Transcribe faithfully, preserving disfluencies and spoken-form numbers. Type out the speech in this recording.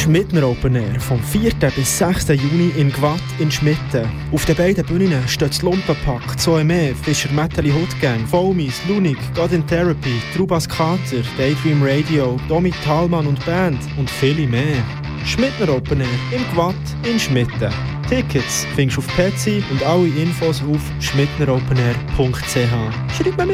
Schmidtner Open Air vom vierten bis sechsten Juni in Gwatt in Schmitten. Auf den beiden Bühnen steht das Lumpenpack, Zoeme, Fischer Metalli Hoodgang, Foamies, Lunik, God in Therapy, Trubas Kater, Daydream Radio, Domi Thalmann und Band und viele mehr. Schmidtner Open Air im Gwatt in Schmitten. Tickets findest du auf Petsy und alle Infos auf schmidtneropenair punkt c h. Schreib mir